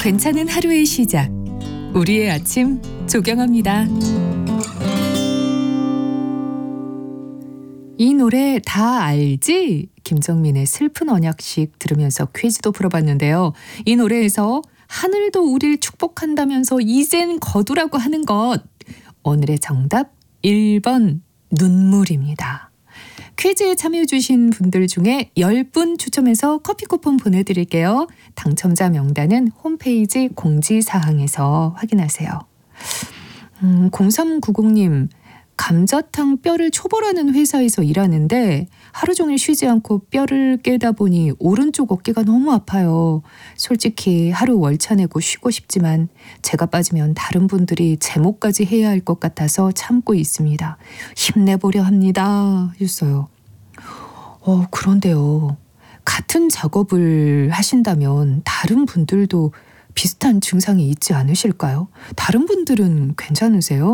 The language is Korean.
괜찮은 하루의 시작. 우리의 아침 조경합니다. 이 노래 다 알지? 김정민의 슬픈 언약식 들으면서 퀴즈도 풀어봤는데요. 이 노래에서 하늘도 우리를 축복한다면서 이젠 거두라고 하는 것. 오늘의 정답 1번 눈물입니다. 퀴즈에 참여해주신 분들 중에 10분 추첨해서 커피 쿠폰 보내드릴게요. 당첨자 명단은 홈페이지 공지사항에서 확인하세요. 0390님, 감자탕 뼈를 초벌하는 회사에서 일하는데 하루 종일 쉬지 않고 뼈를 깨다 보니 오른쪽 어깨가 너무 아파요. 솔직히 하루 월차 내고 쉬고 싶지만 제가 빠지면 다른 분들이 제목까지 해야 할 것 같아서 참고 있습니다. 힘내보려 합니다. 했어요. 그런데요. 같은 작업을 하신다면 다른 분들도 비슷한 증상이 있지 않으실까요? 다른 분들은 괜찮으세요?